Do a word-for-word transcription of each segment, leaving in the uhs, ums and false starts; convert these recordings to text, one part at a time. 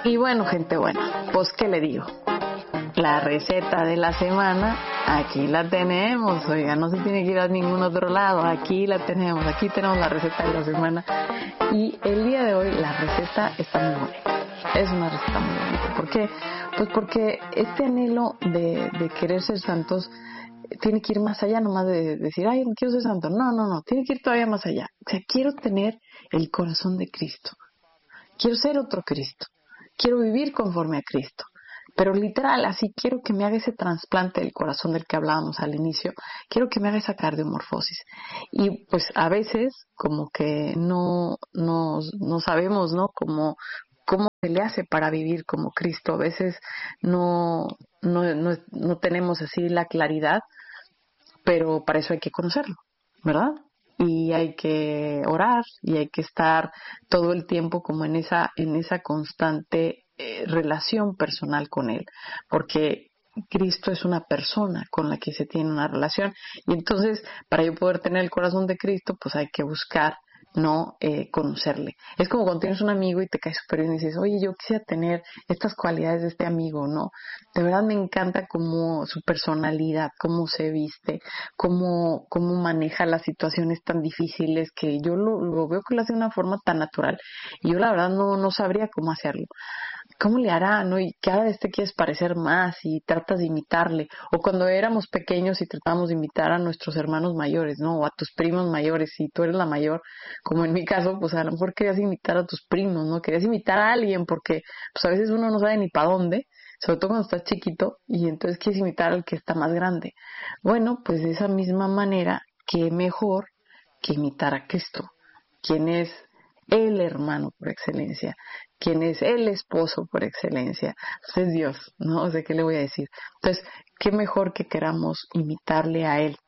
Y bueno, gente buena, pues ¿qué le digo? La receta de la semana, aquí la tenemos, oiga, no se tiene que ir a ningún otro lado, aquí la tenemos, aquí tenemos la receta de la semana. Y el día de hoy la receta está muy bonita, es una receta muy bonita. ¿Por qué? Pues porque este anhelo de, de querer ser santos tiene que ir más allá nomás de decir, ay, no quiero ser santo. No, no, no, tiene que ir todavía más allá. O sea, quiero tener el corazón de Cristo, quiero ser otro Cristo, quiero vivir conforme a Cristo. Pero literal, así quiero que me haga ese trasplante del corazón del que hablábamos al inicio, quiero que me haga esa cardiomorfosis. Y pues a veces como que no, no, no sabemos, ¿no? Cómo, cómo se le hace para vivir como Cristo. A veces no, no, no, no tenemos así la claridad, pero para eso hay que conocerlo, ¿verdad? Y hay que orar y hay que estar todo el tiempo como en esa, en esa constante eh, relación personal con Él, porque Cristo es una persona con la que se tiene una relación, y entonces para yo poder tener el corazón de Cristo, pues hay que buscar, no eh, conocerle. Es como cuando tienes un amigo y te cae súper bien y dices, oye, yo quisiera tener estas cualidades de este amigo, ¿no? De verdad me encanta cómo su personalidad, cómo se viste, cómo, cómo maneja las situaciones tan difíciles, que yo lo, lo veo que lo hace de una forma tan natural, y yo la verdad no, no sabría cómo hacerlo. ¿Cómo le hará, no? Y cada vez te quieres parecer más y tratas de imitarle. O cuando éramos pequeños y tratábamos de imitar a nuestros hermanos mayores, ¿no? O a tus primos mayores, si tú eres la mayor, como en mi caso, pues a lo mejor querías imitar a tus primos, ¿no? Querías imitar a alguien porque pues a veces uno no sabe ni para dónde, sobre todo cuando estás chiquito, y entonces quieres imitar al que está más grande. Bueno, pues de esa misma manera, qué mejor que imitar a Cristo, quien es el hermano por excelencia, quien es el esposo por excelencia, pues es Dios, ¿no? O sea, ¿qué le voy a decir? Entonces, qué mejor que queramos imitarle a Él.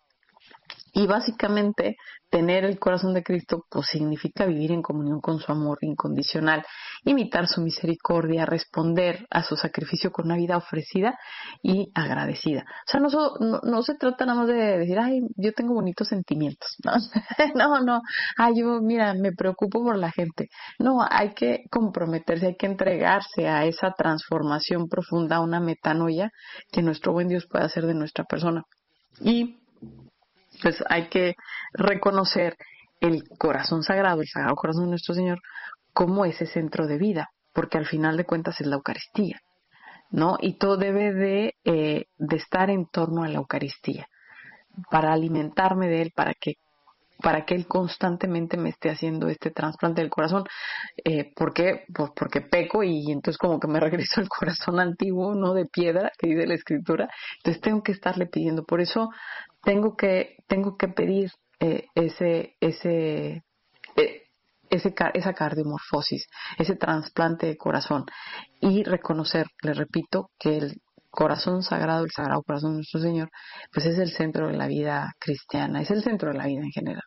Y básicamente, tener el corazón de Cristo, pues significa vivir en comunión con su amor incondicional, imitar su misericordia, responder a su sacrificio con una vida ofrecida y agradecida. O sea, no, so, no, no se trata nada más de decir, ay, yo tengo bonitos sentimientos, ¿no? no, no, ay, yo, mira, me preocupo por la gente. No, hay que comprometerse, hay que entregarse a esa transformación profunda, a una metanoia que nuestro buen Dios puede hacer de nuestra persona. Y pues hay que reconocer el corazón sagrado, el sagrado corazón de nuestro Señor, como ese centro de vida, porque al final de cuentas es la Eucaristía, ¿no? Y todo debe de, eh, de estar en torno a la Eucaristía, para alimentarme de Él, para que para que Él constantemente me esté haciendo este trasplante del corazón. Eh, ¿Por qué? Pues porque peco y entonces como que me regreso al corazón antiguo, ¿no? De piedra, que dice la Escritura. Entonces tengo que estarle pidiendo. Por eso tengo que, tengo que pedir eh, ese, ese, eh, ese, esa cardiomorfosis, ese trasplante de corazón, y reconocer, le repito, que el corazón sagrado, el sagrado corazón de nuestro Señor, pues es el centro de la vida cristiana, es el centro de la vida en general.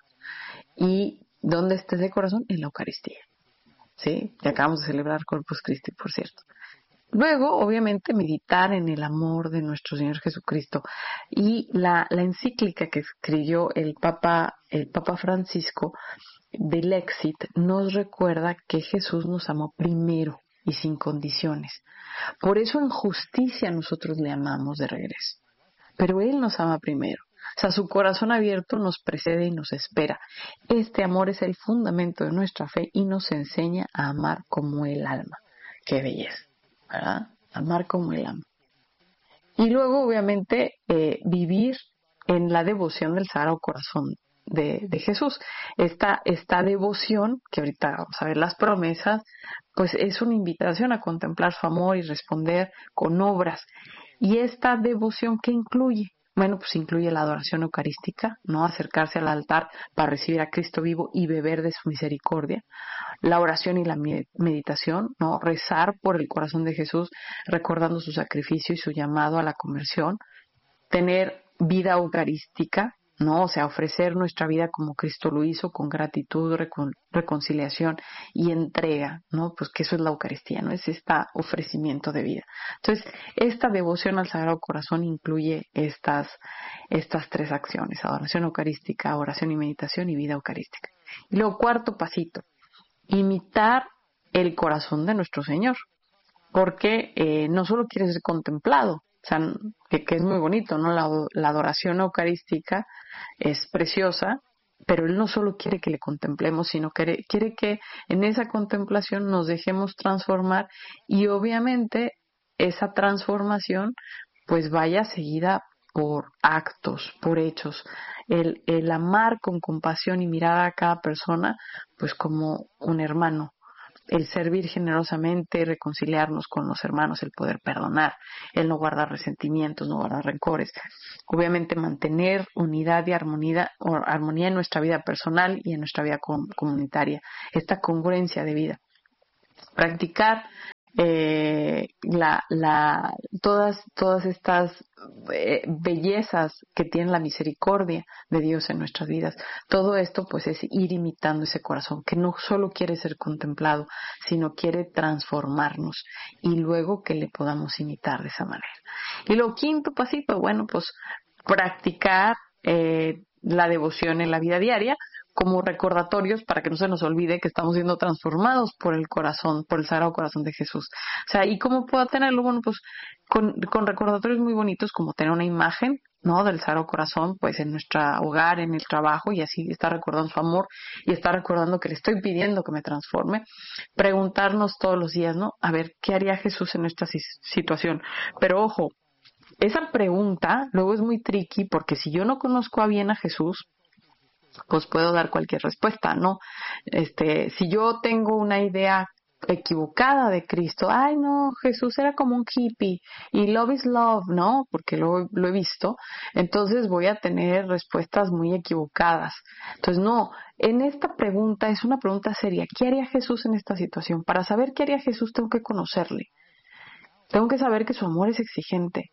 ¿Y dónde está ese corazón? En la Eucaristía, ¿sí? Y acabamos de celebrar Corpus Christi, por cierto. Luego, obviamente, meditar en el amor de nuestro Señor Jesucristo. Y la, la encíclica que escribió el Papa, el Papa Francisco, del Exit, nos recuerda que Jesús nos amó primero y sin condiciones. Por eso en justicia nosotros le amamos de regreso. Pero Él nos ama primero. O sea, su corazón abierto nos precede y nos espera. Este amor es el fundamento de nuestra fe y nos enseña a amar como el alma. ¡Qué belleza! ¿Verdad? Amar como el alma. Y luego, obviamente, eh, vivir en la devoción del Sagrado Corazón de, de Jesús. Esta, esta devoción, que ahorita vamos a ver las promesas, pues es una invitación a contemplar su amor y responder con obras. Y esta devoción, ¿qué incluye? Bueno, pues incluye la adoración eucarística, ¿no? Acercarse al altar para recibir a Cristo vivo y beber de su misericordia. La oración y la meditación, ¿no? Rezar por el corazón de Jesús, recordando su sacrificio y su llamado a la conversión. Tener vida eucarística, ¿no? O sea, ofrecer nuestra vida como Cristo lo hizo, con gratitud, recon- reconciliación y entrega, ¿no? Pues que eso es la Eucaristía, ¿no? Es este ofrecimiento de vida. Entonces, esta devoción al Sagrado Corazón incluye estas, estas tres acciones: adoración eucarística, oración y meditación, y vida eucarística. Y luego, cuarto pasito, imitar el corazón de nuestro Señor. porque eh, no solo quiere ser contemplado, o sea, que, que es muy bonito, ¿no? La, la adoración eucarística es preciosa, pero Él no solo quiere que le contemplemos, sino quiere, quiere que en esa contemplación nos dejemos transformar y obviamente esa transformación pues vaya seguida por actos, por hechos. El, el amar con compasión y mirar a cada persona pues como un hermano, el servir generosamente, reconciliarnos con los hermanos, el poder perdonar, el no guardar resentimientos, no guardar rencores. Obviamente mantener unidad y armonía, o armonía en nuestra vida personal y en nuestra vida com- comunitaria. Esta congruencia de vida. Practicar eh, la, la, todas, todas estas eh, bellezas que tiene la misericordia de Dios en nuestras vidas. Todo esto pues es ir imitando ese corazón que no solo quiere ser contemplado, sino quiere transformarnos y luego que le podamos imitar de esa manera. Y lo quinto pasito, bueno, pues practicar eh, la devoción en la vida diaria como recordatorios para que no se nos olvide que estamos siendo transformados por el corazón, por el Sagrado Corazón de Jesús. O sea, ¿y cómo puedo tenerlo? Bueno, pues con, con recordatorios muy bonitos como tener una imagen, ¿no? Del Sagrado Corazón, pues en nuestro hogar, en el trabajo, y así estar recordando su amor y estar recordando que le estoy pidiendo que me transforme. Preguntarnos todos los días, ¿no? A ver, ¿qué haría Jesús en esta situación? Pero ojo, esa pregunta luego es muy tricky porque si yo no conozco a bien a Jesús, pues puedo dar cualquier respuesta, ¿no? Este, si yo tengo una idea equivocada de Cristo, ay no, Jesús era como un hippie y love is love, ¿no? Porque lo, lo he visto, entonces voy a tener respuestas muy equivocadas. Entonces, no, en esta pregunta es una pregunta seria, ¿qué haría Jesús en esta situación? Para saber qué haría Jesús tengo que conocerle, tengo que saber que su amor es exigente,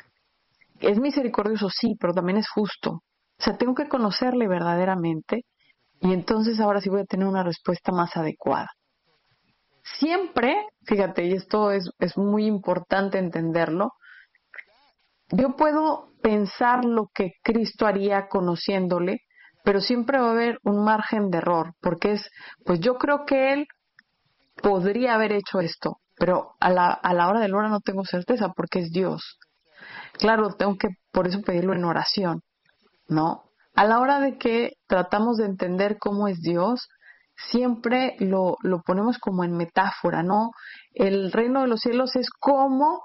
es misericordioso, sí, pero también es justo. O sea, tengo que conocerle verdaderamente y entonces ahora sí voy a tener una respuesta más adecuada. Siempre, fíjate, y esto es, es muy importante entenderlo, yo puedo pensar lo que Cristo haría conociéndole, pero siempre va a haber un margen de error, porque es, pues yo creo que Él podría haber hecho esto, pero a la, a la hora de la hora no tengo certeza porque es Dios. Claro, tengo que por eso pedirlo en oración, ¿no? A la hora de que tratamos de entender cómo es Dios, siempre lo, lo ponemos como en metáfora, ¿no? El reino de los cielos es como,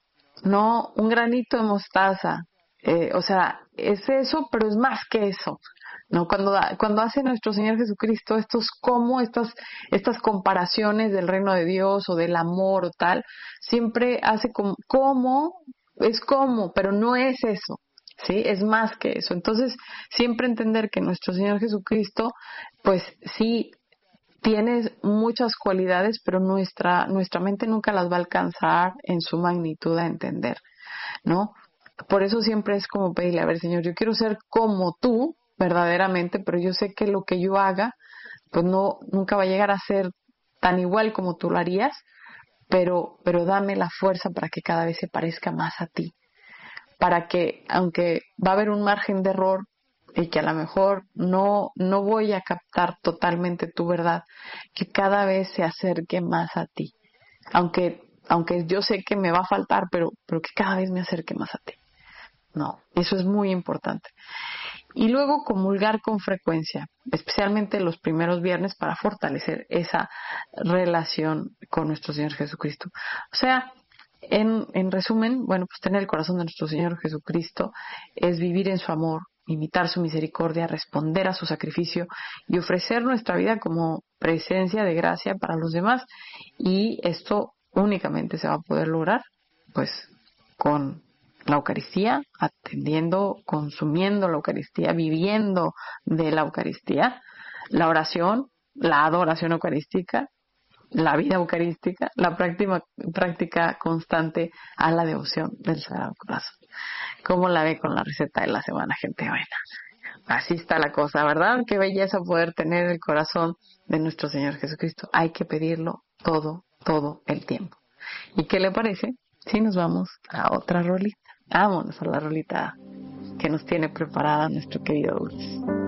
¿no? Un granito de mostaza. Eh, o sea, es eso, pero es más que eso, ¿no? Cuando, cuando hace nuestro Señor Jesucristo estos como, estas, estas comparaciones del reino de Dios o del amor o tal, siempre hace como, como, es como, pero no es eso. ¿Sí? Es más que eso. Entonces, siempre entender que nuestro Señor Jesucristo, pues sí, tiene muchas cualidades, pero nuestra, nuestra mente nunca las va a alcanzar en su magnitud a entender, ¿no? Por eso siempre es como pedirle, a ver, Señor, yo quiero ser como tú, verdaderamente, pero yo sé que lo que yo haga, pues no, nunca va a llegar a ser tan igual como tú lo harías, pero, pero dame la fuerza para que cada vez se parezca más a ti. Para que, aunque va a haber un margen de error y que a lo mejor no, no voy a captar totalmente tu verdad, que cada vez se acerque más a ti. Aunque, aunque yo sé que me va a faltar, pero, pero que cada vez me acerque más a ti. No, eso es muy importante. Y luego comulgar con frecuencia, especialmente los primeros viernes para fortalecer esa relación con nuestro Señor Jesucristo. O sea, En, en resumen, bueno, pues tener el corazón de nuestro Señor Jesucristo es vivir en su amor, imitar su misericordia, responder a su sacrificio y ofrecer nuestra vida como presencia de gracia para los demás. Y esto únicamente se va a poder lograr, pues, con la Eucaristía, atendiendo, consumiendo la Eucaristía, viviendo de la Eucaristía, la oración, la adoración eucarística, la vida eucarística, la práctica, práctica constante a la devoción del Sagrado Corazón. ¿Cómo la ve con la receta de la semana, gente buena? Así está la cosa, ¿verdad? Qué belleza poder tener el corazón de nuestro Señor Jesucristo. Hay que pedirlo todo, todo el tiempo. ¿Y qué le parece si nos vamos a otra rolita? Vámonos a la rolita que nos tiene preparada nuestro querido Dulce.